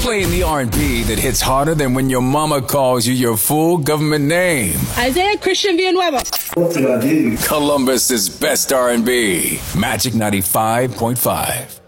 Playing the R&B that hits harder than when your mama calls you your full government name. Isaiah Christian Villanueva. What did I do? Columbus's best R&B. Magic 95.5.